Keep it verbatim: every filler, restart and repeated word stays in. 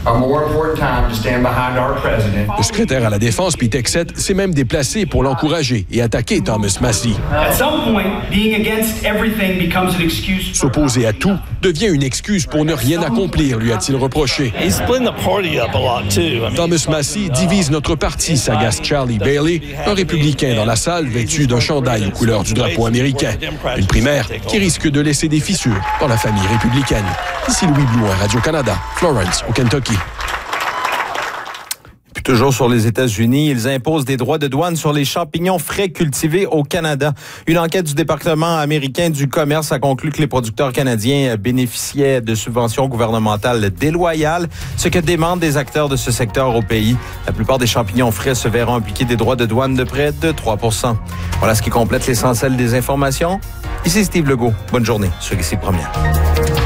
a more important time to stand behind our president. Le secrétaire à la Défense, Pete Hegseth, s'est même déplacé pour l'encourager et attaquer Thomas Massie. At some point, being against everything becomes an excuse. S'opposer à tout devient une excuse pour ne rien accomplir, lui a-t-il reproché. He's splitting the party up a lot too. I mean, Thomas Massie divise notre parti, s'agace Charlie Bailey, un républicain dans la salle vêtu d'un chandail aux couleurs du drapeau américain. Une primaire qui risque de laisser des fissures dans la famille républicaine. Ici Louis Blouin, Radio-Canada, Florence, au Kentucky. Puis toujours sur les États-Unis, ils imposent des droits de douane sur les champignons frais cultivés au Canada. Une enquête du département américain du commerce a conclu que les producteurs canadiens bénéficiaient de subventions gouvernementales déloyales, ce que demandent des acteurs de ce secteur au pays. La plupart des champignons frais se verront appliquer des droits de douane de près de trois pour cent. Voilà ce qui complète l'essentiel des informations. Ici Steve Legault. Bonne journée sur Ici Première.